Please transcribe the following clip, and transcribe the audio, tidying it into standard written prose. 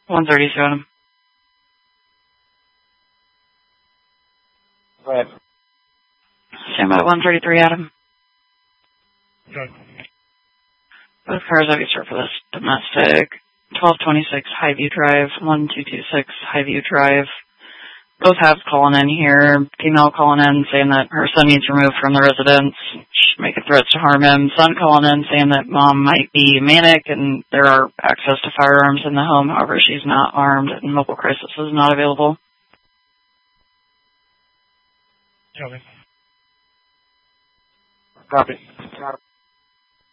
132, Adam. Go ahead. Stand by 133, Adam. Good. Both cars have you sir for this domestic. 1226 Highview Drive, 1226 Highview Drive. Both have calling in here. Female calling in saying that her son needs removed from the residence. She's making threats to harm him. Son calling in saying that mom might be manic and there are access to firearms in the home. However, she's not armed and mobile crisis is not available. Copy. Copy.